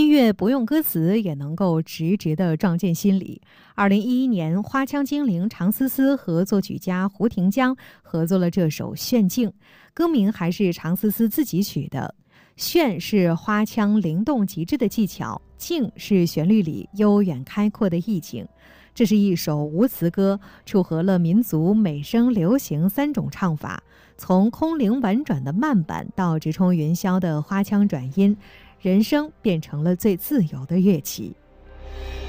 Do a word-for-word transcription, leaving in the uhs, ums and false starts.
乐不用歌词也能够直直地撞进心里。二零一一年，花腔精灵常思思和作曲家胡廷江合作了这首《炫境》，歌名还是常思思自己取的。炫是花腔灵动极致的技巧，境是旋律里悠远开阔的意境。这是一首无词歌，处合了民族、美声、流行三种唱法，从空灵婉转的慢板到直冲云霄的花腔转音，人声变成了最自由的乐器。